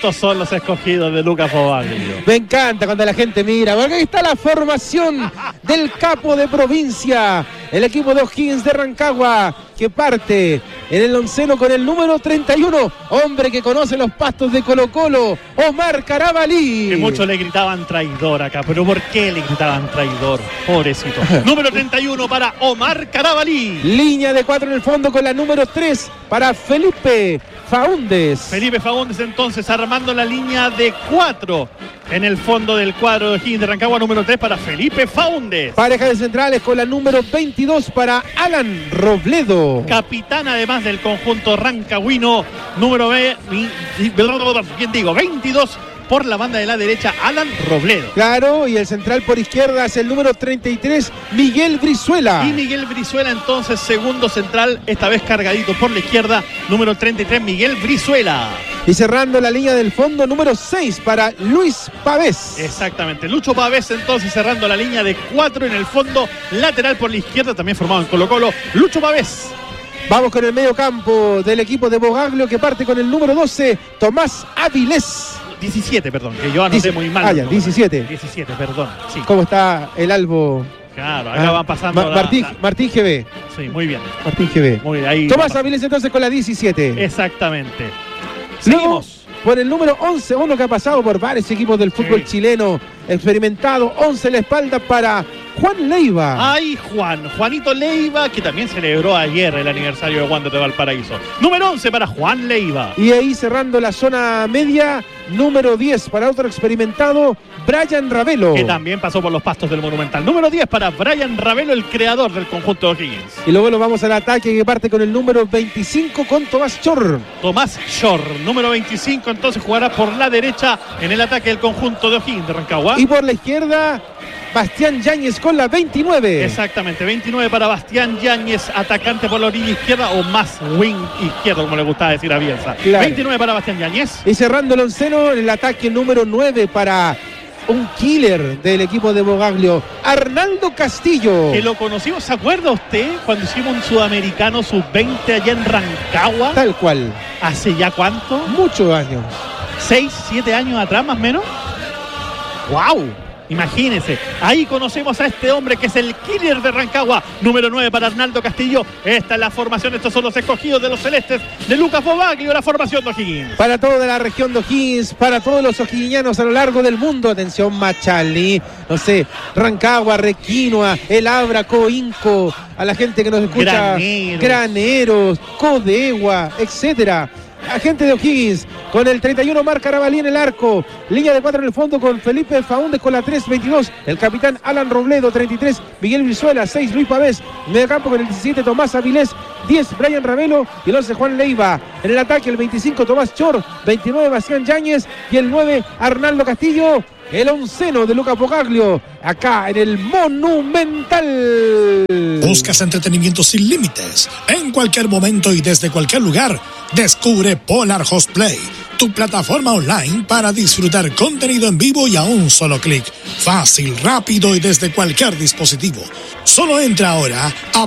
Estos son los escogidos de Luca Fobaglio. Me encanta cuando la gente mira, porque ahí está la formación del capo de provincia, el equipo de O'Higgins de Rancagua, que parte en el onceno con el número 31, hombre que conoce los pastos de Colo-Colo, Omar Carabalí. Que muchos le gritaban traidor acá, pero ¿por qué le gritaban traidor? Pobrecito. Número 31 para Omar Carabalí. Línea de 4 en el fondo con la número 3 para Felipe Faúndez. Felipe Faúndez entonces armando la línea de 4 en el fondo del cuadro de O'Higgins de Rancagua. Número 3 para Felipe Faúndez. Pareja de centrales con la número 22 para Alan Robledo. Capitán además del conjunto rancagüino. Número 22 por la banda de la derecha, Alan Robledo. Claro, y el central por izquierda es el número 33, Miguel Brizuela. Y Miguel Brizuela entonces segundo central, esta vez cargadito por la izquierda, número 33, Miguel Brizuela. Y cerrando la línea del fondo, número 6 para Luis Pavés. Exactamente, Lucho Pavés entonces cerrando la línea de 4 en el fondo, lateral por la izquierda, también formado en Colo-Colo, Lucho Pavés. Vamos con el medio campo del equipo de Bogaglio, que parte con el número 12, Tomás Avilés. 17, perdón, que yo anoté muy mal. Ya, 17. 17, perdón. Sí. ¿Cómo está el Albo? Claro, acá van pasando. Martín GB. Sí, muy bien. Martín GB. Muy bien, ahí. Tomás Avilés entonces con la 17. Exactamente. Seguimos. Seguimos. Por el número 11, uno que ha pasado por varios equipos del fútbol chileno, experimentado, 11 en la espalda para Juan Leiva. Ay, Juanito Leiva, que también celebró ayer el aniversario de Wander de Valparaíso. Número 11 para Juan Leiva. Y ahí cerrando la zona media, número 10 para otro experimentado, Brian Ravelo. Que también pasó por los pastos del Monumental. Número 10 para Brian Ravelo, el creador del conjunto de O'Higgins. Y luego nos vamos al ataque, que parte con el número 25 con Tomás Chor. Tomás Chor, número 25, entonces jugará por la derecha en el ataque del conjunto de O'Higgins de Rancagua. Y por la izquierda, Bastián Yáñez con la 29. Exactamente, 29 para Bastián Yáñez, atacante por la orilla izquierda o más wing izquierdo, como le gustaba decir a Bielsa. Claro. 29 para Bastián Yáñez. Y cerrando el onceno, el ataque número 9 para un killer del equipo de Bogaglio, Arnaldo Castillo. Que lo conocimos, ¿se acuerda usted cuando hicimos un sudamericano sub-20 allá en Rancagua? Tal cual. ¿Hace ya cuánto? Muchos años. 6, 7 años atrás más o menos. ¡Wow! Imagínense, ahí conocemos a este hombre que es el killer de Rancagua. Número 9 para Arnaldo Castillo. Esta es la formación, estos son los escogidos de los celestes de Luca Fobaglio, la formación de O'Higgins. Para toda la región de O'Higgins, para todos los o'higgiñanos a lo largo del mundo. Atención, Machalí, no sé, Rancagua, Requinoa, El Abra, Coinco, a la gente que nos escucha, Graneros, Codegua, etcétera. Agente de O'Higgins con el 31 Marc Carabalí en el arco, línea de 4 en el fondo con Felipe Faúndez con la 3, 22 el capitán Alan Robledo, 33 Miguel Brizuela, 6 Luis Pavés, medio campo con el 17 Tomás Avilés, 10 Brian Ravelo y el 11 Juan Leiva. En el ataque el 25 Tomás Chor, 29 Bastián Yáñez y el 9 Arnaldo Castillo. El onceno de Luca Fobaglio, acá en el Monumental. ¿Buscas entretenimiento sin límites? En cualquier momento y desde cualquier lugar, descubre Polar Host Play, tu plataforma online para disfrutar contenido en vivo y a un solo clic. Fácil, rápido y desde cualquier dispositivo. Solo entra ahora a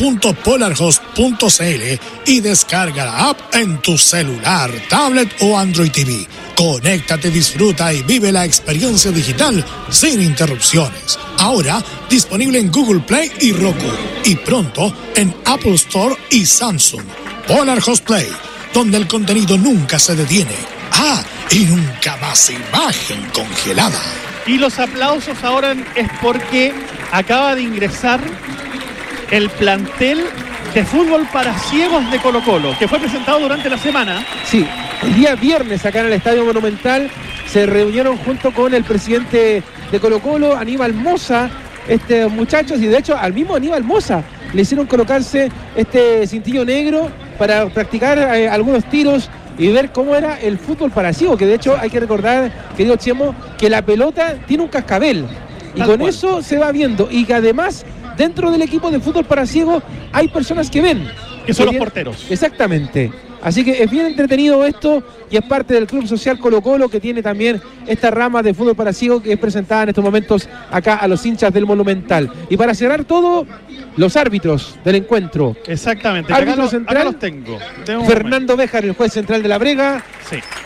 play.polarhost.cl y descarga la app en tu celular, tablet o Android TV. Conéctate, disfruta y vive la experiencia digital sin interrupciones. Ahora disponible en Google Play y Roku. Y pronto en Apple Store y Samsung. Polar Host Play, donde el contenido nunca se detiene. Ah, y nunca más imagen congelada. Y los aplausos ahora es porque acaba de ingresar el plantel de fútbol para ciegos de Colo-Colo, que fue presentado durante la semana. Sí, el día viernes acá en el Estadio Monumental se reunieron junto con el presidente de Colo-Colo, Aníbal Moza, muchachos, y de hecho al mismo Aníbal Moza le hicieron colocarse este cintillo negro para practicar algunos tiros y ver cómo era el fútbol para ciegos, que de hecho hay que recordar, querido Chemo, que la pelota tiene un cascabel y con eso se va viendo, y que además dentro del equipo de fútbol para ciegos hay personas que ven. Que son los porteros. Exactamente. Así que es bien entretenido esto y es parte del Club Social Colo-Colo, que tiene también esta rama de fútbol para ciegos que es presentada en estos momentos acá a los hinchas del Monumental. Y para cerrar todo, los árbitros del encuentro. Exactamente. Árbitro central, acá los tengo. Fernando Béjar, el juez central de La Brega. Sí.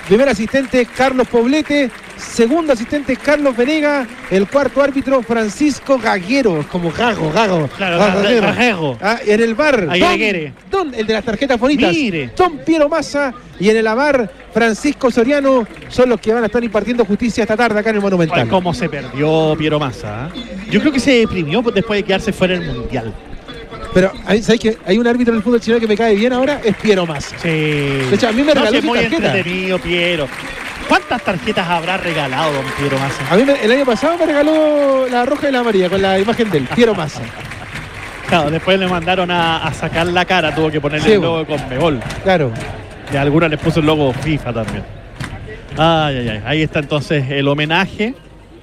Primer asistente Carlos Poblete, segundo asistente Carlos Venega, el cuarto árbitro Francisco Gaguero, como Gago. Claro, Gaguero. En el VAR, Don, el de las tarjetas bonitas, Don Piero Massa, y en el VAR Francisco Soriano son los que van a estar impartiendo justicia esta tarde acá en el Monumental. ¿Cómo se perdió Piero Massa? Yo creo que se deprimió después de quedarse fuera del Mundial. Pero, ¿sabes qué? Hay un árbitro en el fútbol chileno que me cae bien ahora, es Piero Massa. Sí. De hecho, a mí me regaló su muy tarjeta. Entretenido, Piero. ¿Cuántas tarjetas habrá regalado don Piero Massa? A mí el año pasado me regaló la roja y la amarilla con la imagen del Piero Massa. Claro, después le mandaron a sacar la cara, tuvo que ponerle el logo de Conmebol. Claro. Y a algunas les puso el logo FIFA también. Ay. Ahí está entonces el homenaje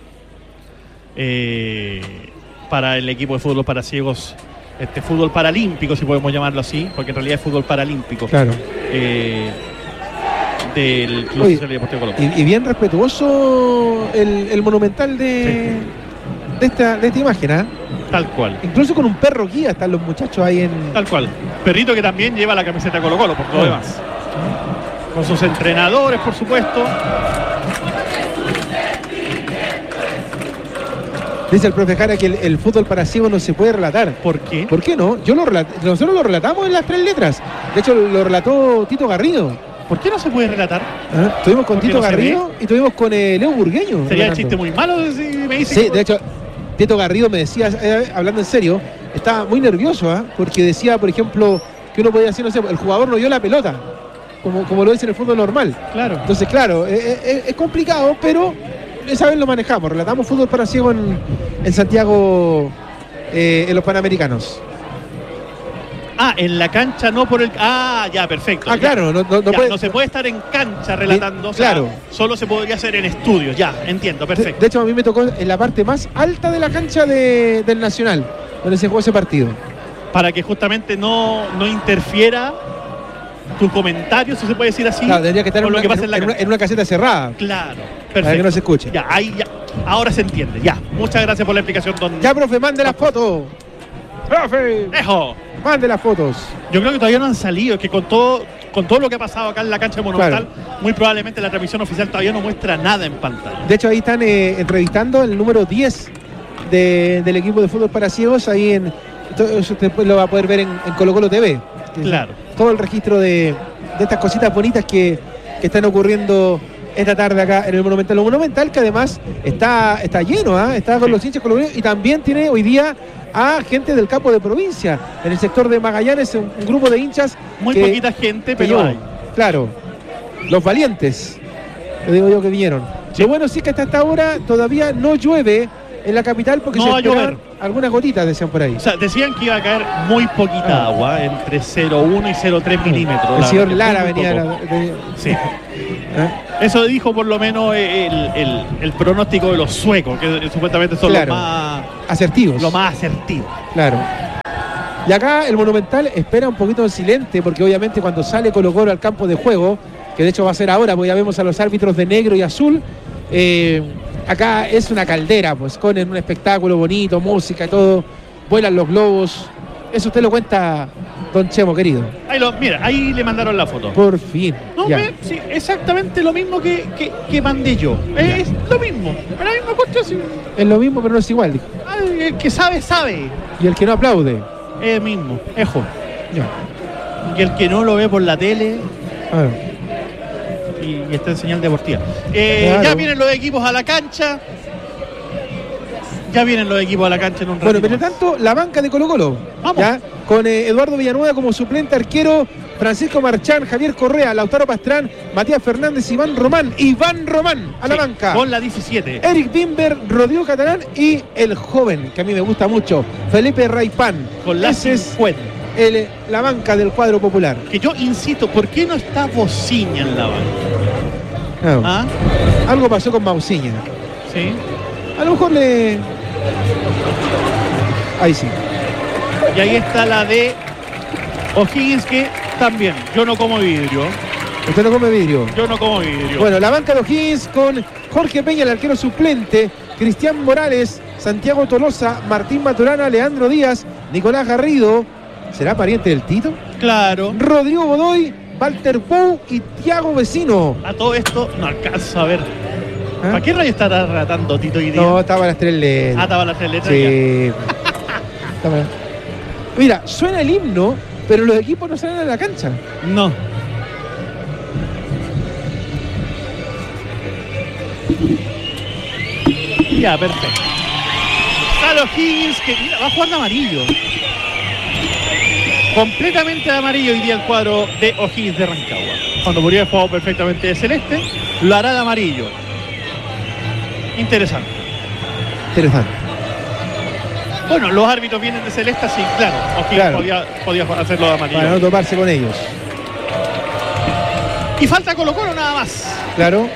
para el equipo de fútbol para ciegos. Fútbol paralímpico, si podemos llamarlo así, porque en realidad es fútbol paralímpico. Claro. Del Club Social y Deportivo Colombia. Y bien respetuoso el Monumental de esta imagen, ¿ah? Tal cual. Incluso con un perro guía están los muchachos ahí en... Tal cual. Perrito que también lleva la camiseta Colo-Colo, por todo lo demás. Con sus entrenadores, por supuesto. Dice el profe Jara que el fútbol para ciegos no se puede relatar. ¿Por qué? ¿Por qué no? Nosotros lo relatamos en las 3 letras. De hecho, lo relató Tito Garrido. ¿Por qué no se puede relatar? Estuvimos con Tito Garrido y estuvimos con Leo Burgueño. Sería el chiste muy malo si me dice. Sí, de hecho, Tito Garrido me decía, hablando en serio, estaba muy nervioso, porque decía, por ejemplo, que uno podía decir, no sé, el jugador no dio la pelota, como lo dice en el fútbol normal. Claro. Entonces, claro, es complicado, pero esa vez lo manejamos. Relatamos fútbol para ciegos en Santiago, en los Panamericanos. En la cancha, no por el... ya, perfecto. Claro, no se puede estar en cancha relatando. Claro. Solo se podría hacer en estudios, ya, entiendo, perfecto. De hecho, a mí me tocó en la parte más alta de la cancha del Nacional, donde se jugó ese partido. Para que justamente no interfiera tu comentario, si se puede decir así. Claro, tendría que estar en una caseta cerrada. Claro, perfecto. Para que no se escuche. Ya, ahí ya. Ahora se entiende, ya. Muchas gracias por la explicación, don... Ya, profe, mande las fotos. ¡Profe! ¡Ejo! Mande las fotos. Yo creo que todavía no han salido, es que con todo lo que ha pasado acá en la cancha Monumental, muy probablemente la transmisión oficial todavía no muestra nada en pantalla. De hecho, ahí están entrevistando el número 10 del equipo de fútbol para ciegos, ahí usted después lo va a poder ver en Colo-Colo TV. Claro. Todo el registro de estas cositas bonitas que están ocurriendo esta tarde acá en el Monumental. Lo Monumental que además está lleno, está con los hinchas colombianos y también tiene hoy día a gente del campo de provincia. En el sector de Magallanes, un grupo de hinchas. Muy poquita gente, pero hay. Claro, los valientes, le digo yo, que vinieron. Sí. Lo bueno sí que hasta esta hora todavía no llueve en la capital porque no va a llover. Algunas gotitas, decían por ahí. O sea, decían que iba a caer muy poquita agua, entre 0,1 y 0,3 milímetros. El señor Lara venía. Sí. Eso dijo por lo menos el pronóstico de los suecos, que supuestamente son los más asertivos. Lo más asertivo. Claro. Y acá el Monumental espera un poquito de silente, porque obviamente cuando sale Colo-Colo al campo de juego, que de hecho va a ser ahora, porque ya vemos a los árbitros de negro y azul, acá es una caldera, pues, con un espectáculo bonito, música y todo, vuelan los globos. Eso usted lo cuenta, don Chemo, querido. Mira, ahí le mandaron la foto. Por fin. No, sí, exactamente lo mismo que mandé yo. Es lo mismo. La misma cuestión. Sí. Es lo mismo, pero no es igual, dijo. El que sabe, sabe. Y el que no aplaude. Es el mismo, ejo. Ya. Y el que no lo ve por la tele. Ah. Y está en señal deportiva. Claro. Ya vienen los equipos a la cancha. En un rato. Bueno, pero tanto, la banca de Colo-Colo. Vamos. ¿Ya? Con Eduardo Villanueva como suplente arquero, Francisco Marchán, Javier Correa, Lautaro Pastrán, Matías Fernández, Iván Román a la banca. Con la 17. Eric Bimber, Rodrigo Catalán y el joven, que a mí me gusta mucho, Felipe Raipán. Con la 50. La banca del cuadro popular. Que yo insisto, ¿por qué no está Bociña en la banca? Algo pasó con Mauciña. Sí. A lo mejor ahí sí. Y ahí está la de O'Higgins, que también, yo no como vidrio. ¿Usted no come vidrio? Yo no como vidrio. Bueno, la banca de O'Higgins con Jorge Peña, el arquero suplente, Cristian Morales, Santiago Tolosa, Martín Maturana, Leandro Díaz, Nicolás Garrido, ¿será pariente del Tito? Claro. Rodrigo Godoy, Walter Pou y Thiago Vecino. A todo esto no alcanzo a ver. ¿Ah? ¿Para qué rayo está tratando Tito hoy día? No, estaba las 3 letras. Estaba las 3 letras. Sí. Mira, suena el himno, pero los equipos no salen a la cancha. No. Ya, perfecto. Salo Higgins, que mira, va a jugar de amarillo. Completamente de amarillo hoy día el cuadro de O'Higgins de Rancagua. Cuando podría haber jugado perfectamente de celeste, lo hará de amarillo. Interesante. Bueno, los árbitros vienen de celeste, sí, claro. O'Higgins podía hacerlo de amarillo. Para no toparse con ellos. Y falta Colo-Colo nada más. Claro.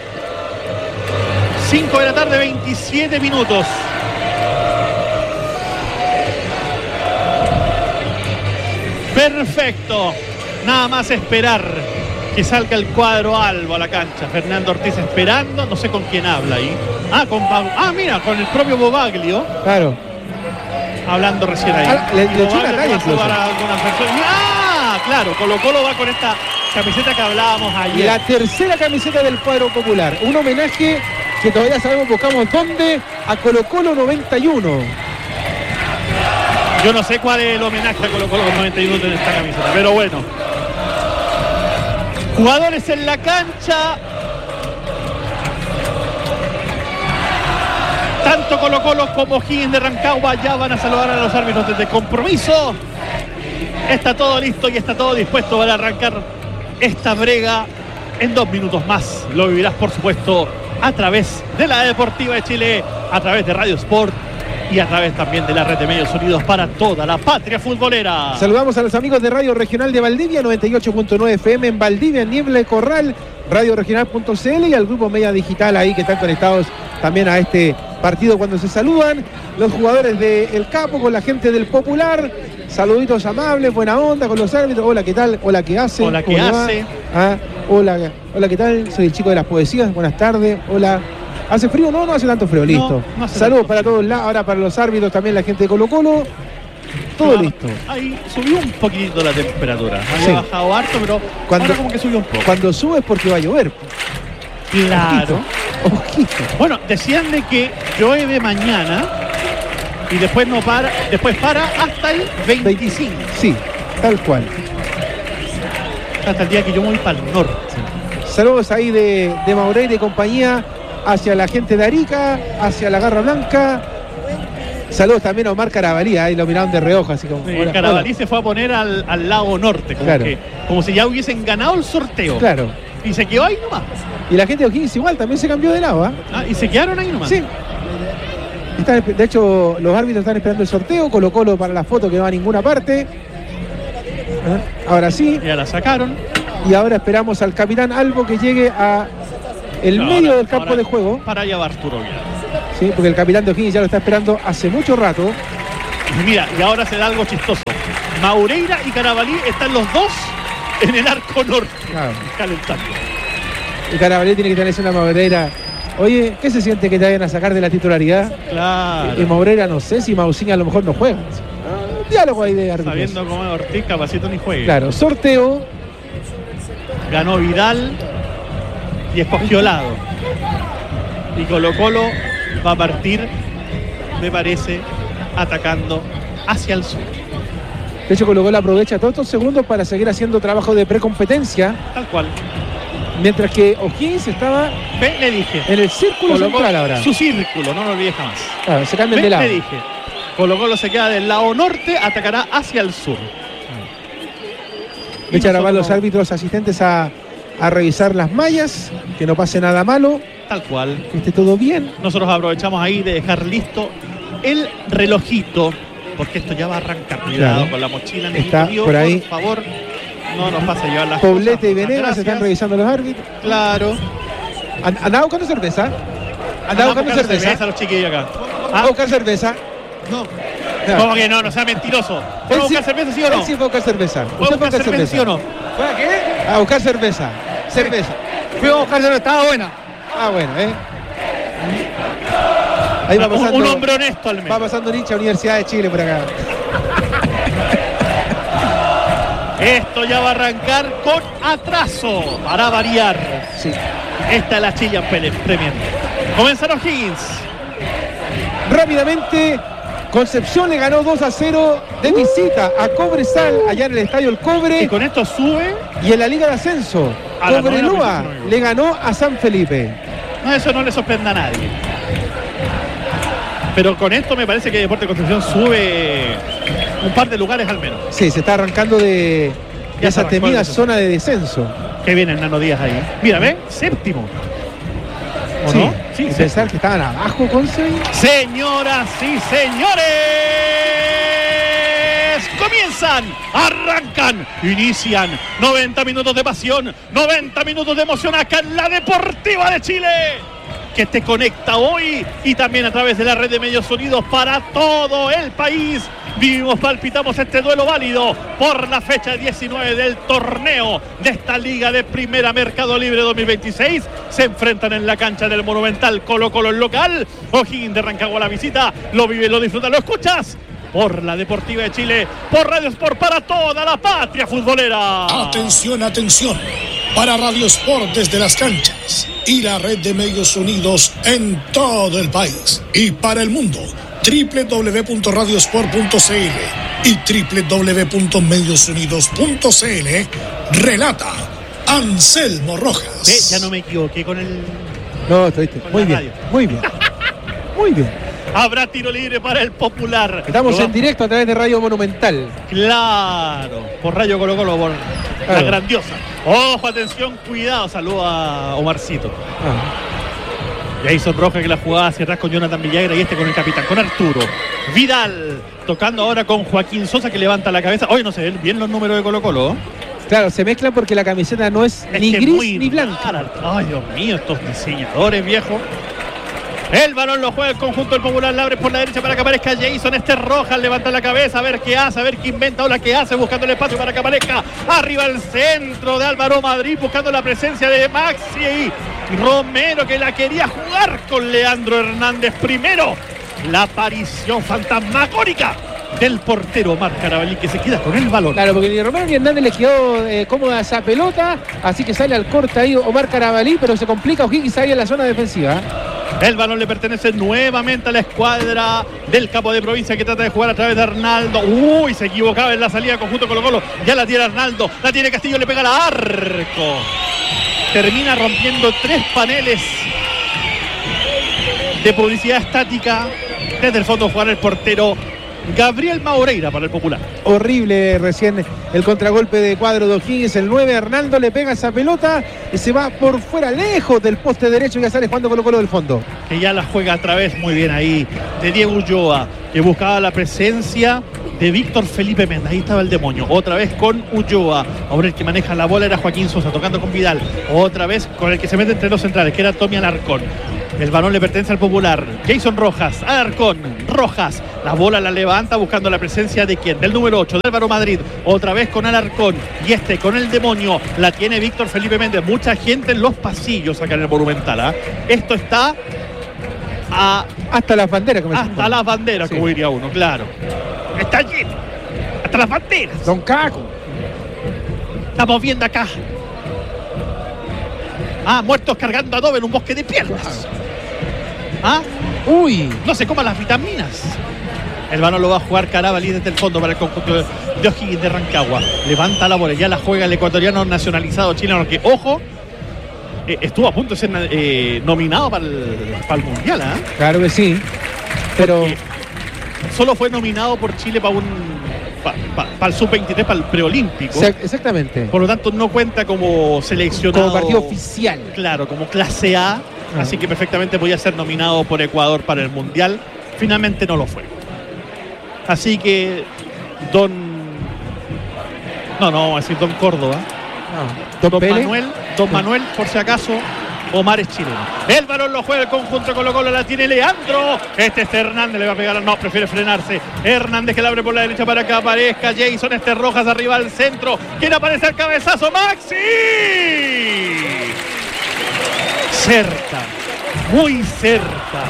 5 de la tarde, 27 minutos. Perfecto. Nada más esperar que salga el cuadro albo a la cancha. Fernando Ortiz esperando. No sé con quién habla ahí. Mira, con el propio Bobaglio. Claro. Hablando recién ahí. Le echó una talla incluso. Claro. Colo-Colo va con esta camiseta que hablábamos ayer. La tercera camiseta del cuadro popular. Un homenaje que todavía sabemos, buscamos dónde, a Colo-Colo 91. Yo no sé cuál es el homenaje a Colo-Colo 91 en esta camiseta, pero bueno. Jugadores en la cancha. Tanto Colo-Colo como O'Higgins de Rancagua ya van a saludar a los árbitros desde compromiso. Está todo listo y está todo dispuesto para arrancar esta brega en 2 minutos más. Lo vivirás, por supuesto, a través de la Deportiva de Chile, a través de Radio Sport y a través también de la red de medios unidos para toda la patria futbolera. Saludamos a los amigos de Radio Regional de Valdivia, 98.9 FM en Valdivia, Niebla y Corral, radioregional.cl y al grupo Media Digital ahí que están conectados también a este partido cuando se saludan. Los jugadores del Capo con la gente del Popular. Saluditos amables, buena onda con los árbitros. Hola, ¿qué tal? Hola, ¿qué hace? Hola, ¿qué hace? Hola, ¿qué tal? Soy el chico de las poesías. Buenas tardes. Hola. ¿Hace frío? No hace tanto frío. Listo. No hace saludos tanto. para todos lados. Ahora para los árbitros también la gente de Colo-Colo. Todo listo. Ahí subió un poquitito la temperatura. Había bajado harto, pero ahora como que subió un poco. Cuando sube es porque va a llover. Claro. Ojito. Bueno, decían de que llueve mañana y después no para, después para hasta el 25. Sí, tal cual. Hasta el día que yo voy para el norte. Saludos ahí de Maureira y compañía hacia la gente de Arica, hacia la Garra Blanca. Saludos también a Omar Carabalí, ahí lo miraron de reojo, así como. Carabalí se fue a poner al lado norte, como si ya hubiesen ganado el sorteo. Claro. Y se quedó ahí nomás. Y la gente de O'Higgins igual también se cambió de lado, ¿eh? Y se quedaron ahí nomás. Sí. De hecho, los árbitros están esperando el sorteo. Colo-Colo para la foto que no va a ninguna parte. Ahora sí. Ya la sacaron. Y ahora esperamos al capitán Albo que llegue a el medio del campo de juego. Para allá va Arturo Vidal. Sí, porque el capitán de O'Higgins ya lo está esperando hace mucho rato. Y mira, y ahora se da algo chistoso. Maureira y Carabalí están los dos en el arco norte. Claro. Calentando. Y Carabalí tiene que tenerse una Maureira. Oye, ¿qué se siente que te vayan a sacar de la titularidad? Claro. Y Maureira, no sé si Mausinha a lo mejor no juega. Diálogo ahí de árbitros. Sabiendo cómo es Ortiz, capacito ni juegue. Claro, sorteo. Ganó Vidal y escogió lado. Y Colo-Colo va a partir, me parece, atacando hacia el sur. De hecho, Colo-Colo aprovecha todos estos segundos para seguir haciendo trabajo de precompetencia. Tal cual. Mientras que O'Higgins estaba le dije. En el círculo central ahora. Su círculo, no lo olvides jamás. Claro, se cambian de lado. Le dije. Colo-Colo se queda del lado norte, atacará hacia el sur. Echan a los árbitros asistentes a revisar las mallas, que no pase nada malo. Tal cual. Que esté todo bien. Nosotros aprovechamos ahí de dejar listo el relojito, porque esto ya va a arrancar. Cuidado con la mochila. Está por ahí. Por favor, no nos pase a llevar las Poblete cosas. y Venegas se están revisando los árbitros. Claro. ¿Andaba buscando cerveza? ¿Andaba buscando cerveza? Los chiquillos acá. ¿A buscar cerveza? No. ¿Cómo que no? No sea mentiroso. ¿Fue a buscar cerveza, sí o no? Él sí fue a buscar cerveza. ¿Fue a buscar cerveza, sí o no? ¿Fue a qué? A buscar cerveza. Cerveza. Fui a buscar cerveza, estaba buena. Ah, bueno, Ahí va pasando. Un hombre honesto al menos. Va pasando un hincha Universidad de Chile por acá. Esto ya va a arrancar con atraso para variar. Sí. Esta es la Chilean Premier. Comenzaron Higgins. Rápidamente, Concepción le ganó 2-0 de visita a Cobresal, allá en el Estadio El Cobre. Y con esto sube. Y en la Liga de Ascenso, Cobreloa le ganó a San Felipe. No, eso no le sorprende a nadie. Pero con esto me parece que Deportes Concepción sube un par de lugares al menos. Sí, se está arrancando de esa temida zona de descenso. Que viene el Nano Díaz ahí. Mira, ¿ven? Séptimo. ¿O sí, no? Sí, pensar que estaban abajo, Conce. Señoras y señores, comienzan, arrancan, inician 90 minutos de pasión, 90 minutos de emoción acá en la Deportiva de Chile, que te conecta hoy y también a través de la red de medios unidos para todo el país. Vivimos, palpitamos este duelo válido por la fecha 19 del torneo de esta Liga de Primera Mercado Libre 2026. Se enfrentan en la cancha del Monumental Colo-Colo el local. O'Higgins de Rancagua la visita. Lo vive, lo disfruta, lo escuchas por la Deportiva de Chile, por Radio Sport, para toda la patria futbolera. Atención, atención. Para Radio Sport desde las canchas y la red de medios unidos en todo el país y para el mundo, www.radiosport.cl y www.mediosunidos.cl. Relata Anselmo Rojas. Ya no me equivoqué con el... No, muy bien, muy bien. Muy bien. Habrá tiro libre para el Popular. Estamos en directo a través de Radio Monumental. Claro, por Radio Colo-Colo, por la grandiosa. Ojo, atención, cuidado. Saludo a Omarcito. Jason Rojas, que la jugaba hacia atrás con Jonathan Villagra, y con el capitán, con Arturo Vidal, tocando ahora con Joaquín Sosa, que levanta la cabeza. Hoy no se ven bien los números de Colo-Colo. Claro, se mezclan porque la camiseta no es ni gris ni blanca. Ay, Dios mío, estos diseñadores, viejo. El balón lo juega el conjunto del Popular, la abre por la derecha para que aparezca Jason. Rojas levanta la cabeza, a ver qué hace, a ver qué inventa, ahora qué hace, buscando el espacio para que aparezca arriba el centro de Álvaro Madrid, buscando la presencia de Maxi Romero, que la quería jugar con Leandro Hernández. Primero, la aparición fantasmagórica del portero Omar Carabalí, que se queda con el balón. Claro, porque ni Romero ni Hernández le quedó cómoda esa pelota, así que sale al corte ahí Omar Carabalí, pero se complica O'Higgins ahí en la zona defensiva. El balón le pertenece nuevamente a la escuadra del capo de provincia, que trata de jugar a través de Arnaldo. Uy, se equivocaba en la salida conjunto Colo-Colo. Ya la tiene Arnaldo, la tiene Castillo, le pega al arco. Termina rompiendo 3 paneles de publicidad estática. Desde el fondo jugar el portero Gabriel Maureira para el Popular. Horrible recién el contragolpe de cuadro de O'Higgins. El 9, Arnaldo, le pega esa pelota y se va por fuera, lejos del poste derecho, y ya sale jugando Colo-Colo del fondo. Que ya la juega a través, muy bien ahí, de Diego Ulloa, que buscaba la presencia de Víctor Felipe Méndez. Ahí estaba el demonio, otra vez con Ulloa. Ahora el que maneja la bola era Joaquín Sosa, tocando con Vidal. Otra vez con el que se mete entre los centrales, que era Tommy Alarcón. El balón le pertenece al Popular. Jason Rojas, Alarcón, Rojas. La bola la levanta buscando la presencia de ¿quién? Del número 8, de Álvaro Madrid. Otra vez con Alarcón. Y con el demonio. La tiene Víctor Felipe Méndez. Mucha gente en los pasillos acá en el Monumental. Esto está hasta las banderas. Hasta las banderas, sí, como diría uno, claro. Está lleno. Hasta las banderas. Don Caco. Estamos viendo acá. Muertos cargando adobe en un bosque de piedras. Uy, no se coman las vitaminas. El balón lo va a jugar Carabalí desde el fondo para el conjunto de O'Higgins de Rancagua. Levanta la bola, ya la juega el ecuatoriano nacionalizado chileno, que, ojo, estuvo a punto de ser nominado para el Mundial. Claro que sí, pero porque solo fue nominado por Chile para el Sub-23, para el preolímpico. Exactamente. Por lo tanto, no cuenta como seleccionado. Como partido oficial. Claro, como clase A. Así que perfectamente podía ser nominado por Ecuador para el Mundial. Finalmente no lo fue. Así que Don Córdoba. Don Manuel, por si acaso, Omar es chileno. El balón lo juega el conjunto Colo-Colo, la tiene Leandro. Este es Hernández, le va a pegar, no, prefiere frenarse. Hernández, que la abre por la derecha para que aparezca Jason. Rojas arriba al centro. ¿Quién aparece al cabezazo? ¡Maxi! Cerca, muy cerca.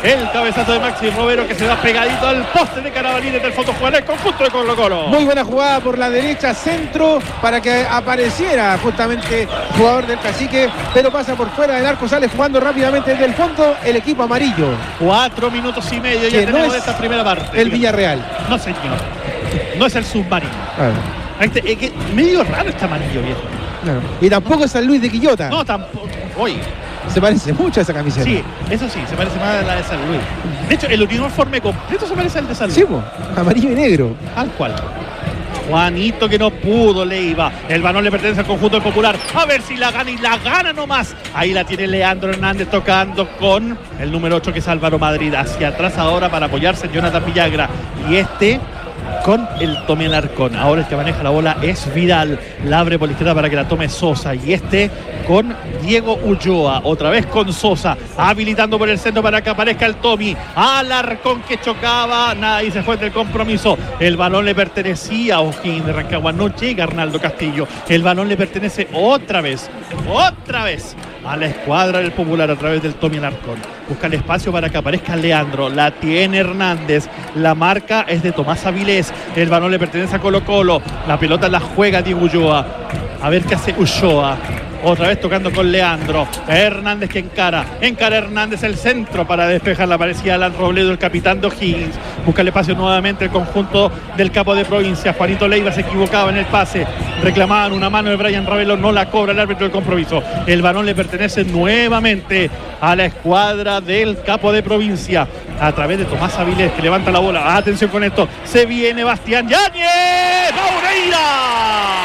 El cabezazo de Maxi Romero que se da pegadito al poste de Carabalí desde el fondo jugar el conjunto de Colo-Colo. Muy buena jugada por la derecha, centro, para que apareciera justamente el jugador del Cacique, pero pasa por fuera del arco, sale jugando rápidamente desde el fondo el equipo amarillo. 4 minutos y medio ya tenemos de esta primera parte. El Villarreal. No, señor. No es el Submarino. Claro. Medio raro este amarillo, viejo. Claro. Y tampoco es San Luis de Quillota. No, tampoco. Oye. Se parece mucho a esa camiseta. Sí, eso sí, se parece más a la de San Luis. De hecho, el uniforme completo se parece al de San Luis. Sí, amarillo y negro. Tal cual. Juanito que no pudo, Leiva. El balón le pertenece al conjunto popular. A ver si la gana y la gana nomás. Ahí la tiene Leandro Hernández tocando con el número 8 que es Álvaro Madrid. Hacia atrás ahora para apoyarse en Jonathan Villagra. Y con el Tommy Alarcón. Ahora el que maneja la bola es Vidal. La abre por la izquierda para que la tome Sosa. Y con Diego Ulloa. Otra vez con Sosa. Habilitando por el centro para que aparezca el Tommy. Alarcón que chocaba. Nada, y se fue del compromiso. El balón le pertenecía a O'Higgins de Rancagua. No llega Arnaldo Castillo. El balón le pertenece otra vez a la escuadra del Popular a través del Tommy Alarcón. Busca el espacio para que aparezca Leandro. La tiene Hernández. La marca es de Tomás Avilés. El balón le pertenece a Colo-Colo. La pelota la juega Diego Ulloa. A ver qué hace Ulloa. Otra vez tocando con Leandro. Hernández que encara Hernández el centro para despejar. La parecía Alan Robledo, el capitán de O'Higgins. Busca el espacio nuevamente el conjunto del capo de provincia. Juanito Leiva se equivocaba en el pase. Reclamaban una mano de Brian Ravelo. No la cobra el árbitro del compromiso. El balón le pertenece nuevamente a la escuadra del capo de provincia. A través de Tomás Avilés que levanta la bola. Atención con esto. Se viene Bastián Yáñez. ¡Maureira!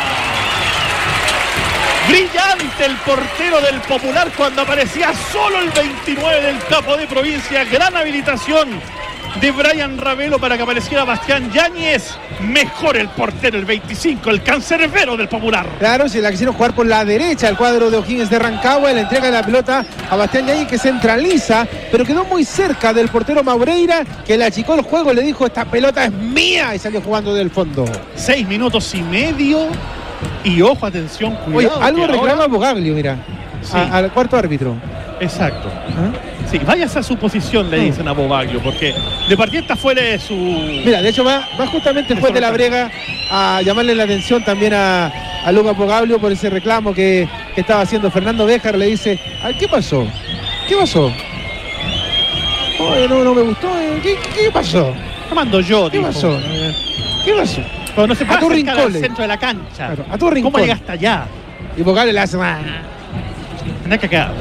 Brillante el portero del Popular cuando aparecía solo el 29 del capo de provincia. Gran habilitación de Brian Ravelo para que apareciera Bastián Yáñez. Mejor el portero, el 25, el cancerbero del Popular. Claro, se la quisieron jugar por la derecha el cuadro de O'Higgins de Rancagua. Le entrega la pelota a Bastián Yáñez que centraliza, pero quedó muy cerca del portero Maureira, que le achicó el juego, le dijo esta pelota es mía y salió jugando del fondo. 6 minutos y medio. Y ojo, atención, cuidado. Oye, algo reclama ahora... Bogaglio, mira, sí. Al cuarto árbitro. Exacto. Sí, váyase a su posición, le dicen a Bogaglio, porque de partida está fuera de su... Mira, de hecho va justamente después de la brega a llamarle la atención también a Lucas Bogaglio por ese reclamo que estaba haciendo Fernando Béjar. Le dice, ¿qué pasó? ¿Qué pasó? Oye, no me gustó. ¿Qué pasó? Lo mando yo, ¿Qué dijo. Pasó? ¿Qué pasó? Pero no se puede acercar al rincón, centro de la cancha. Claro, a tu rincón. ¿Cómo llega hasta allá? Y Bogaglio le hace más. Tenés que quedar.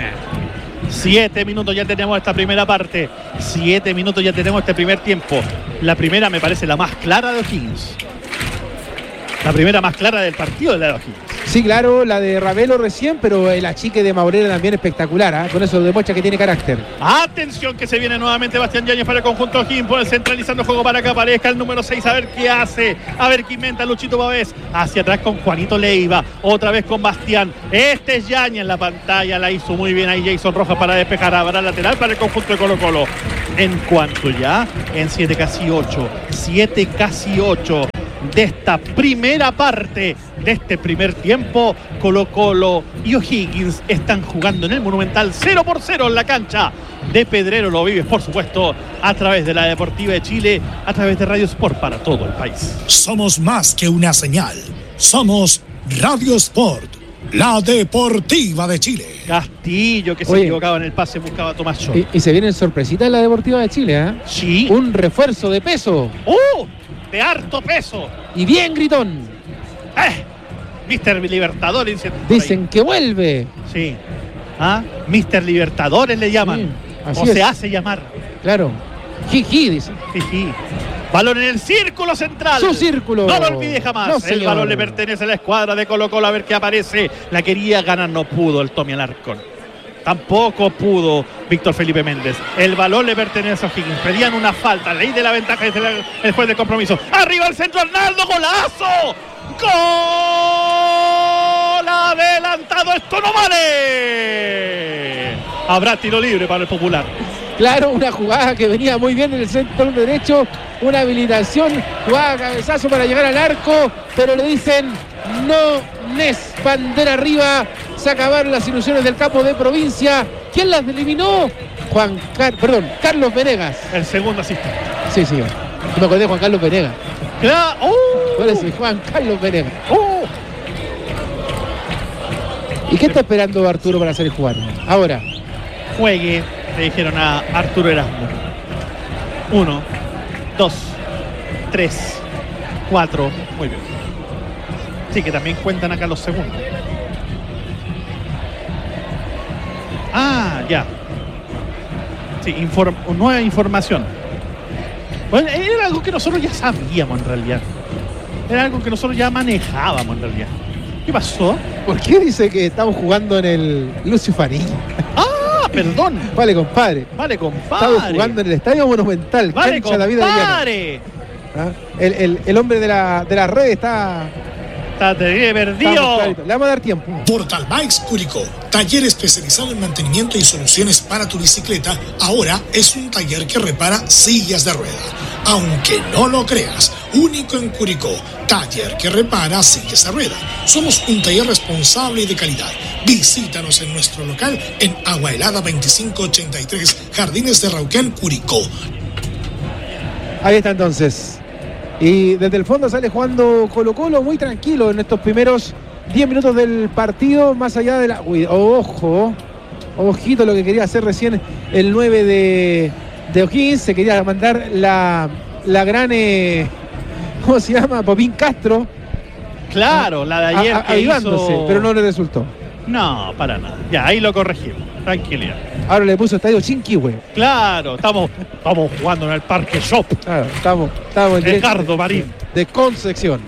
7 minutos ya tenemos esta primera parte. 7 minutos ya tenemos este primer tiempo. La primera me parece la más clara de O'Higgins. La primera más clara del partido de la de O'Higgins. Sí, claro, la de Ravelo recién, pero el achique de Maureira también espectacular. Con eso demuestra que tiene carácter. Atención que se viene nuevamente Bastián Yáñez para el conjunto O'Higgins, por el centralizando el juego para que aparezca el número 6, a ver qué hace, a ver qué inventa Luchito Pavés. Hacia atrás con Juanito Leiva, otra vez con Bastián. Este es Yáñez en la pantalla, la hizo muy bien ahí Jason Rojas para despejar. Habrá lateral para el conjunto de Colo-Colo. En cuanto ya, en 7 casi 8 de esta primera parte, de este primer tiempo, Colo-Colo y O'Higgins están jugando en el Monumental 0-0 en la cancha de Pedrero. Lo vives, por supuesto, a través de la Deportiva de Chile, a través de Radio Sport para todo el país. Somos más que una señal. Somos Radio Sport, la Deportiva de Chile. Castillo, que se equivocaba en el pase, buscaba a Tomás Chon. Y se viene sorpresita en la Deportiva de Chile, ¿eh? Sí. Un refuerzo de peso. De harto peso. Y bien gritón. Mister Libertadores. Dicen que vuelve. Sí. Mister Libertadores le llaman. Sí, se hace llamar. Claro. Jiji, dicen. Jiji. Balón en el círculo central. Su círculo. No lo olvide jamás. No, el balón le pertenece a la escuadra de Colo-Colo. A ver qué aparece. La quería ganar, no pudo el Tommy Alarcón. Tampoco pudo Víctor Felipe Méndez. El balón le pertenece a O'Higgins. Pedían una falta. Ley de la ventaja desde el juez de compromiso. Arriba el centro, Arnaldo. ¡Golazo! ¡Gol! Adelantado. Esto no vale. Habrá tiro libre para el Popular. Claro, una jugada que venía muy bien en el centro derecho. Una habilitación. Jugada cabezazo para llegar al arco. Pero le dicen no, Nes. Bandera arriba. Se acabaron las ilusiones del capo de provincia. ¿Quién las eliminó? Carlos Venegas. El segundo asistente. Sí, señor. Me acordé de Juan Carlos Venegas. Claro. ¿Cuál es el Juan Carlos Venegas? ¿Y qué está esperando Arturo para hacer jugar? Ahora. Juegue, le dijeron a Arturo Erasmo. 1, 2, 3, 4. Muy bien. Sí, que también cuentan acá los segundos. Ah, ya. Sí, nueva información. Bueno, era algo que nosotros ya sabíamos en realidad. Era algo que nosotros ya manejábamos en realidad. ¿Qué pasó? ¿Por qué dice que estamos jugando en el Lucio Farín? ¡Ah, perdón! Vale, compadre. Vale, compadre. Estamos jugando en el Estadio Monumental. Vale, cancha compadre. David Ayala. El hombre de la red está perdido. Le vamos a dar tiempo. Portal Bikes Curicó, taller especializado en mantenimiento y soluciones para tu bicicleta, ahora es un taller que repara sillas de rueda. Aunque no lo creas, único en Curicó, taller que repara sillas de rueda. Somos un taller responsable y de calidad. Visítanos en nuestro local en Agua Helada 2583, Jardines de Rauquén, Curicó. Ahí está entonces. Y desde el fondo sale jugando Colo-Colo muy tranquilo en estos primeros 10 minutos del partido, más allá de la... Uy, ojito lo que quería hacer recién el 9 de O'Higgins. Se quería mandar la gran... ¿cómo se llama? Popín Castro. Claro, la de ayer que avivándose, hizo... pero no le resultó. No, para nada. Ya, ahí lo corregimos. Tranquilidad. Ahora le puso estadio Chinquihue. Claro, estamos jugando en el Parque Shop. Claro, estamos en Ricardo Marín. De Concepción.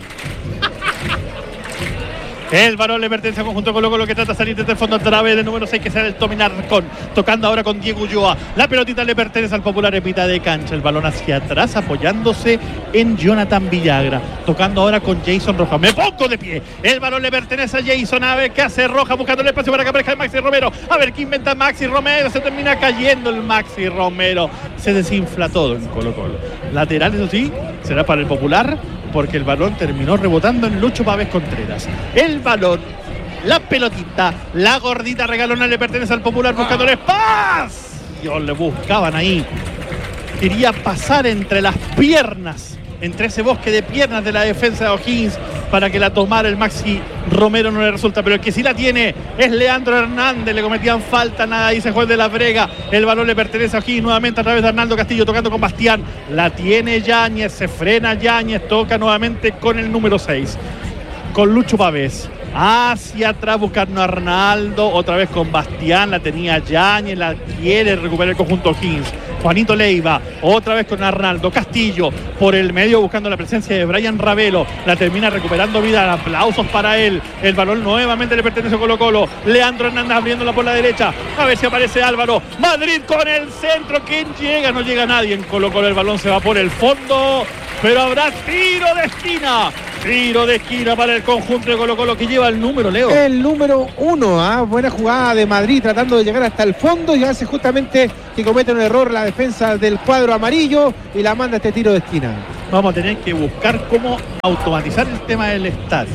El balón le pertenece al conjunto Colo-Colo, que trata de salir desde el fondo a través del número 6, que será el Tommy Narcón. Tocando ahora con Diego Ulloa. La pelotita le pertenece al Popular en mitad de cancha. El balón hacia atrás apoyándose en Jonathan Villagra. Tocando ahora con Jason Rojas. Me pongo de pie. El balón le pertenece a Jason. A ver qué hace Rojas buscando el espacio para que aparezca el Maxi Romero. A ver qué inventa Maxi Romero. Se termina cayendo el Maxi Romero. Se desinfla todo en Colo-Colo. Lateral, eso sí, será para el Popular, porque el balón terminó rebotando en Lucho Pávez Contreras. El balón, la pelotita, la gordita regalona le pertenece al Popular buscando el espacio. Le buscaban ahí. Quería pasar entre las piernas, entre ese bosque de piernas de la defensa de O'Higgins para que la tomara el Maxi Romero. No le resulta, pero el que sí la tiene es Leandro Hernández. Le cometían falta, nada, dice juez de la Brega. El balón le pertenece a O'Higgins nuevamente a través de Arnaldo Castillo, tocando con Bastián. La tiene Yáñez, se frena Yáñez, toca nuevamente con el número 6, con Lucho Pávez. Hacia atrás buscando a Arnaldo, otra vez con Bastián, la tenía Yáñez, la quiere recuperar el conjunto O'Higgins. Juanito Leiva, otra vez con Arnaldo Castillo, por el medio buscando la presencia de Brian Ravelo, la termina recuperando Vidal, aplausos para él. El balón nuevamente le pertenece a Colo-Colo. Leandro Hernández abriéndola por la derecha, a ver si aparece Álvaro. Madrid con el centro, ¿quién llega? No llega nadie en Colo-Colo, el balón se va por el fondo, pero habrá tiro de esquina. Tiro de esquina para el conjunto de Colo-Colo, que lleva el número, Leo. El número 1, buena jugada de Madrid tratando de llegar hasta el fondo y hace justamente que comete un error la defensa del cuadro amarillo y la manda este tiro de esquina. Vamos a tener que buscar cómo automatizar el tema del estadio.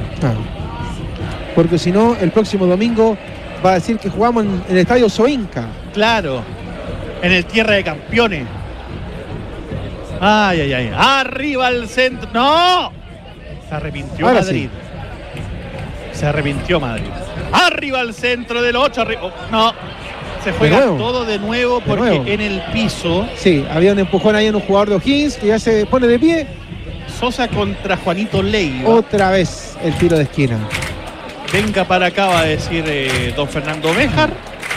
Porque si no, el próximo domingo va a decir que jugamos en el estadio Soinca. Claro, en el Tierra de Campeones. Ay, ay, ay. Arriba al centro. ¡No! Se arrepintió ahora Madrid. Sí. Se arrepintió Madrid. Arriba al centro del 8. No. Se juega todo de nuevo porque en el piso. Sí, había un empujón ahí en un jugador de O'Higgins que ya se pone de pie. Sosa contra Juanito Leiva. Otra vez el tiro de esquina. Venga para acá, va a decir don Fernando Béjar.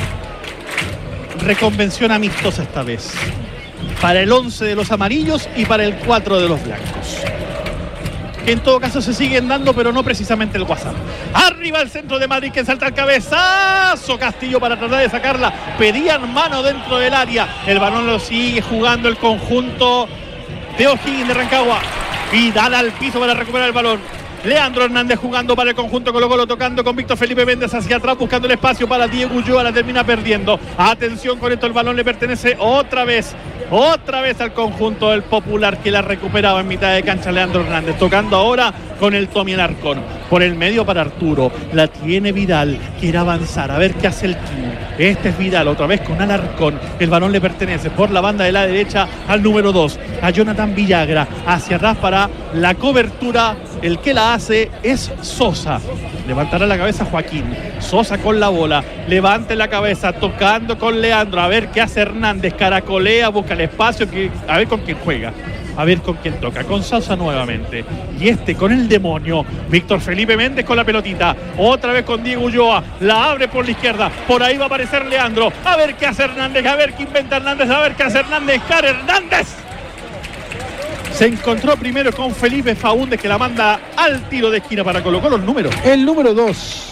Reconvención amistosa esta vez. Para el 11 de los amarillos y para el 4 de los blancos. Que en todo caso se siguen dando, pero no precisamente el WhatsApp. Arriba el centro de Madrid, que salta al cabezazo. Castillo para tratar de sacarla. Pedían mano dentro del área. El balón lo sigue jugando el conjunto de O'Higgins de Rancagua. Vidal al piso para recuperar el balón. Leandro Hernández jugando para el conjunto Colo-Colo, tocando con Víctor Felipe Méndez hacia atrás, buscando el espacio para Diego Ulloa, la termina perdiendo. Atención con esto, el balón le pertenece otra vez al conjunto del Popular, que la recuperaba en mitad de cancha Leandro Hernández, tocando ahora con el Tommy Alarcón. Por el medio para Arturo. La tiene Vidal. Quiere avanzar. A ver qué hace el King. Este es Vidal. Otra vez con Alarcón. El balón le pertenece por la banda de la derecha al número 2. A Jonathan Villagra. Hacia atrás para la cobertura. El que la hace es Sosa. Levantará la cabeza Joaquín. Sosa con la bola. Levante la cabeza. Tocando con Leandro. A ver qué hace Hernández. Caracolea. Busca el espacio. A ver con quién juega. A ver con quién toca. Con Sosa nuevamente. Y este con el demonio. Víctor Felipe Méndez con la pelotita. Otra vez con Diego Ulloa. La abre por la izquierda. Por ahí va a aparecer Leandro. A ver qué hace Hernández. A ver qué inventa Hernández. A ver qué hace Hernández. Cara Hernández. Se encontró primero con Felipe Faúndez, que la manda al tiro de esquina para Colo Colo. El número 2.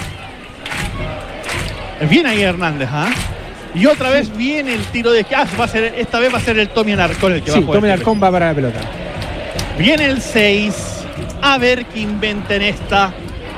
Viene ahí Hernández, ¿ah? Y otra vez viene el tiro de esquina. Esta vez va a ser el Tommy Alarcón el que va a jugar. Tommy Alarcón va para la pelota. Viene el 6. A ver qué inventen esta.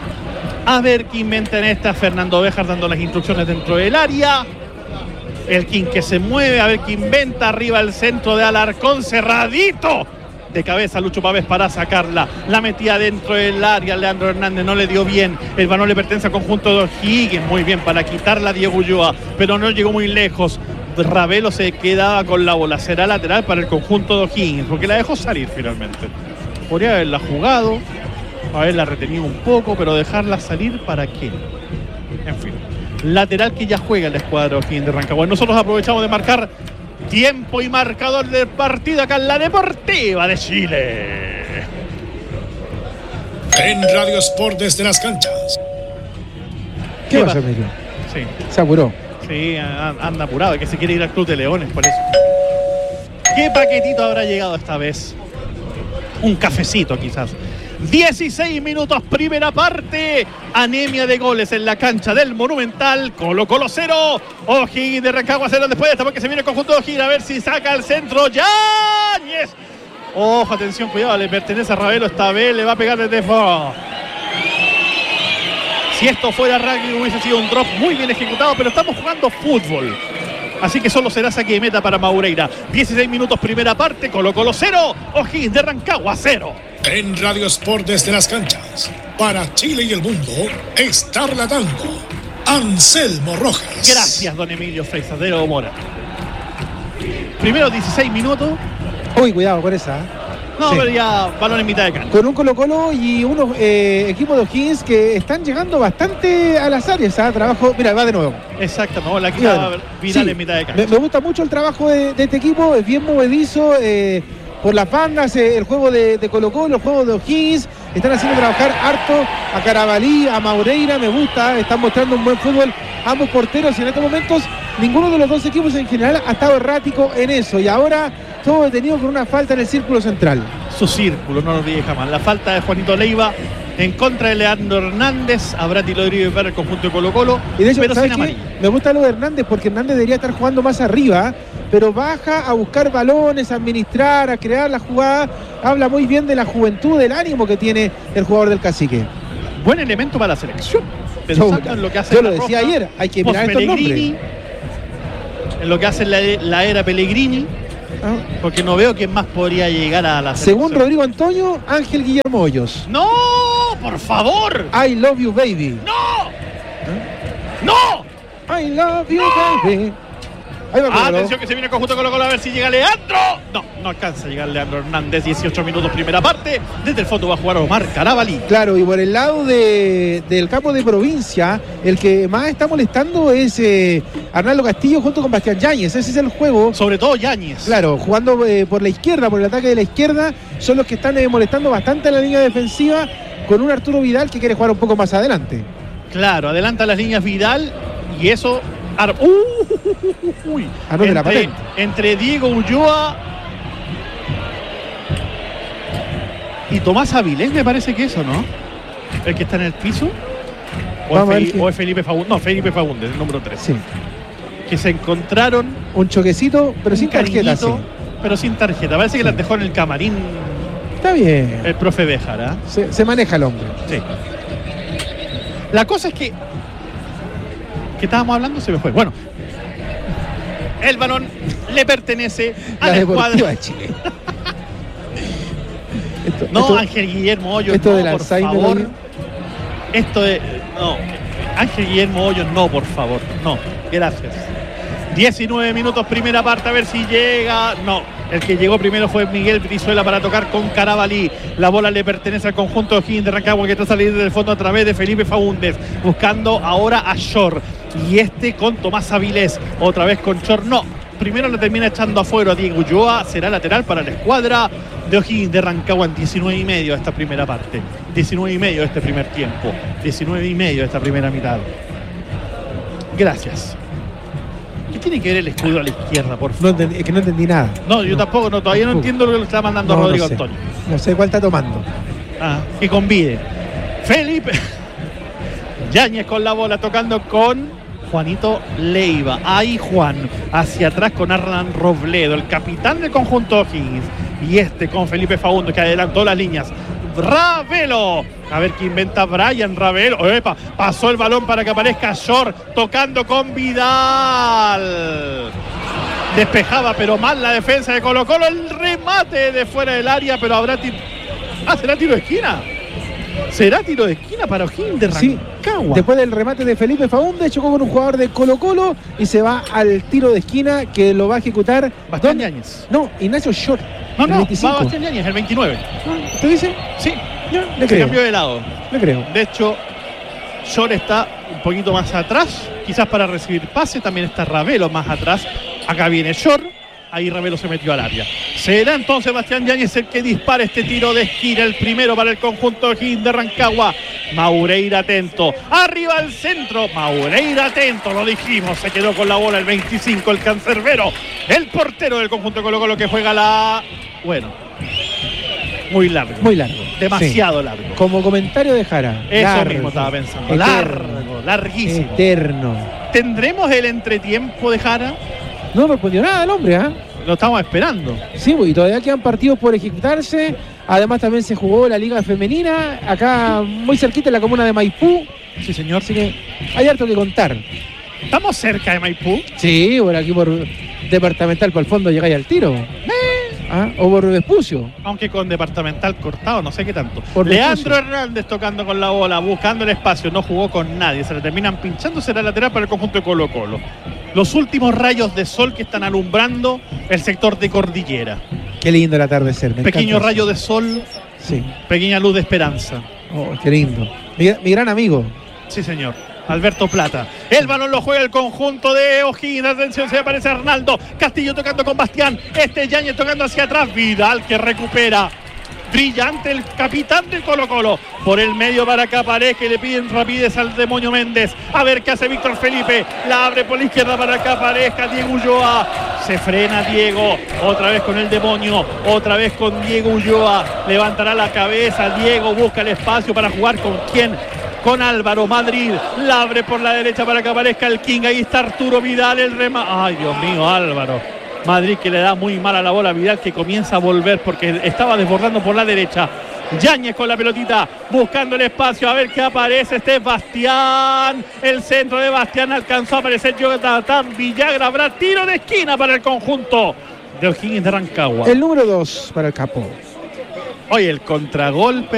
Fernando Béjar dando las instrucciones dentro del área. El King que se mueve, a ver qué inventa. Arriba el centro de Alarcón, cerradito. De cabeza Lucho Pavés para sacarla. La metía dentro del área. Leandro Hernández no le dio bien. El balón le pertenece al conjunto de O'Higgins. Muy bien para quitarla a Diego Ulloa. Pero no llegó muy lejos. Ravelo se quedaba con la bola. Será lateral para el conjunto de O'Higgins, porque la dejó salir finalmente. Podría haberla jugado, haberla retenido un poco, pero dejarla salir, ¿para qué? En fin. Lateral que ya juega el escuadra O'Higgins de Rancagua. Nosotros aprovechamos de marcar tiempo y marcador del partido acá en la Deportiva de Chile. En Radio Sport desde las canchas. ¿Qué pasa, Emilio? Sí. Se apuró. Sí, anda apurado, que se quiere ir al Club de Leones, por eso. ¿Qué paquetito habrá llegado esta vez? Un cafecito, quizás. 16 minutos, primera parte. Anemia de goles en la cancha del Monumental. Colo Colo 0. O'Higgins de Rancagua 0 después de esta, porque se viene el conjunto de O'Higgins. A ver si saca al centro. ¡Yáñez! Ojo, atención, cuidado, le pertenece a Ravelo. Esta vez le va a pegar desde fuera. Si esto fuera rugby hubiese sido un drop muy bien ejecutado, pero estamos jugando fútbol. Así que solo será saque de meta para Maureira. 16 minutos, primera parte. Colo Colo 0. O'Higgins de Rancagua 0. En Radio Sport desde las canchas, para Chile y el mundo, está relatando Anselmo Rojas. Gracias, don Emilio Freizadero Mora. Primero 16 minutos. Uy, cuidado con esa. No, sí. Pero ya balón en mitad de cancha. Con un Colo Colo y unos equipos de O'Higgins que están llegando bastante a las áreas. Trabajo, mira, va de nuevo. Exacto, no, la quita Vidal en mitad de cancha. Me gusta mucho el trabajo de este equipo, es bien movedizo. Por las bandas, el juego de Colo Colo, el juego de O'Higgins, están haciendo trabajar harto a Carabalí, a Maureira, me gusta, están mostrando un buen fútbol ambos porteros y en estos momentos ninguno de los dos equipos en general ha estado errático en eso y ahora todo detenido con una falta en el círculo central. Su círculo, no lo olvide jamás, la falta de Juanito Leiva en contra de Leandro Hernández. Habrá tiro libre para el conjunto de Colo Colo, y de hecho, pero sin amarilla. Me gusta lo de Hernández porque Hernández debería estar jugando más arriba, pero baja a buscar balones, a administrar, a crear la jugada. Habla muy bien de la juventud, del ánimo que tiene el jugador del Cacique. Buen elemento para la selección. Pensando en lo que hace yo lo decía ayer, hay que mirar estos nombres. En lo que hace la era Pellegrini, porque no veo quién más podría llegar a la selección. Según Rodrigo Antonio, Ángel Guillermo Hoyos. ¡No! ¡Por favor! I love you, baby. ¡No! ¡No! I love you, baby. Ahí va, atención que se viene el conjunto Colo Colo a ver si llega Leandro. No alcanza a llegar Leandro Hernández. 18 minutos, primera parte. Desde el fondo va a jugar Omar Carabalí. Claro, y por el lado del campo de provincia, el que más está molestando es Arnaldo Castillo junto con Bastián Yáñez. Ese es el juego. Sobre todo Yáñez. Claro, jugando por la izquierda, por el ataque de la izquierda. Son los que están molestando bastante en la línea defensiva, con un Arturo Vidal que quiere jugar un poco más adelante. Claro, adelanta las líneas Vidal y eso... entre Diego Ulloa y Tomás Avilés, me parece que eso, ¿no? El que está en el piso. O es Felipe Faúndez. No, Felipe Faúndez, el número 3. Sí. Que se encontraron un choquecito, pero sin tarjeta. Sí. Pero sin tarjeta. Parece que las dejó en el camarín. Está bien. El profe Béjar, ¿eh? Se maneja el hombre. Sí. La cosa es que estábamos hablando se me fue. Bueno, el balón le pertenece a la escuadra de Chile. Ángel Guillermo Hoyos, esto no, del por Alzheimer, favor. oye. Esto de... No, Ángel Guillermo Hoyos, no, por favor. No, gracias. 19 minutos, primera parte, a ver si llega. No, el que llegó primero fue Miguel Brizuela para tocar con Carabalí. La bola le pertenece al conjunto de O'Higgins de Rancagua, que está saliendo del fondo a través de Felipe Faúndez, buscando ahora a Shore. Y con Tomás Avilés, otra vez con Shore. No, primero le termina echando afuera a Diego Ulloa. Será lateral para la escuadra de O'Higgins de Rancagua en 19 y medio de esta primera parte, 19 y medio de este primer tiempo, 19 y medio de esta primera mitad. Gracias. ¿Qué tiene que ver el escudo a la izquierda, por favor? Es que no entendí nada. No, yo tampoco, todavía no entiendo lo que le está mandando Rodrigo Antonio. No sé cuál está tomando. Que convide. Felipe Yáñez con la bola, tocando con Juanito Leiva. Ahí Juan, hacia atrás con Arlan Robledo, el capitán del conjunto O'Higgins. Y con Felipe Faúndez, que adelantó las líneas. Ravelo, a ver qué inventa Brian Ravelo. ¡Epa! Pasó el balón para que aparezca Shore, tocando con Vidal. Despejaba, pero mal la defensa de Colo-Colo. El remate de fuera del área, pero habrá ¿será tiro de esquina? ¿Será tiro de esquina para O'Higgins de Rancagua? Sí. Después del remate de Felipe Faúndez, chocó con un jugador de Colo-Colo y se va al tiro de esquina que lo va a ejecutar Bastián Yáñez. No, Ignacio Shore. No, va Bastián Yáñez, el 29. ¿Te dice? Sí, le se creo. cambió de lado. Le creo. De hecho, Shore está un poquito más atrás, quizás para recibir pase. También está Ravelo más atrás. Acá viene Shore. Ahí Ravelo se metió al área. Será entonces Bastián Yáñez el que dispara este tiro de esquina, el primero para el conjunto de O'Higgins de Rancagua. Maureira atento, arriba al centro, Maureira atento, lo dijimos, se quedó con la bola el 25, el cancerbero, el portero del conjunto de Colo-Colo, que juega muy largo. Muy largo. Demasiado largo. Como comentario de Jara. Eso mismo estaba pensando. Larguísimo. Eterno. ¿Tendremos el entretiempo de Jara? No respondió nada el hombre, Lo estamos esperando. Sí, y todavía quedan partidos por ejecutarse. Además también se jugó la Liga Femenina, acá muy cerquita en la comuna de Maipú. Sí, señor. Así que hay harto que contar. ¿Estamos cerca de Maipú? Sí, por aquí por Departamental, por el fondo llegáis al tiro. O por Vespucio. Aunque con Departamental cortado, no sé qué tanto. Por Leandro Hernández tocando con la bola, buscando el espacio, no jugó con nadie. Se le terminan pinchando, será lateral para el conjunto de Colo-Colo. Los últimos rayos de sol que están alumbrando el sector de Cordillera. Qué lindo el atardecer. Pequeño rayo de sol, sí. Pequeña luz de esperanza. Oh, qué lindo. Mi gran amigo. Sí, señor. Alberto Plata. El balón lo juega el conjunto de O'Higgins. Atención, se aparece Arnaldo Castillo tocando con Bastián. Yáñez tocando hacia atrás. Vidal que recupera. Brillante el capitán de Colo-Colo. Por el medio para que aparezca y le piden rapidez al demonio Méndez. A ver qué hace Víctor Felipe. La abre por la izquierda para que aparezca Diego Ulloa. Se frena Diego. Otra vez con el demonio. Otra vez con Diego Ulloa. Levantará la cabeza. Diego busca el espacio para jugar con quién. Con Álvaro Madrid, la abre por la derecha para que aparezca el King. Ahí está Arturo Vidal, el remate. Ay, Dios mío, Álvaro Madrid, que le da muy mal a la bola. Vidal que comienza a volver porque estaba desbordando por la derecha. Yáñez con la pelotita, buscando el espacio, a ver qué aparece. Este es Bastián, el centro de Bastián, alcanzó a aparecer Jonathan Villagra. Habrá tiro de esquina para el conjunto de O'Higgins de Rancagua. El número 2 para el capo. Oye, el contragolpe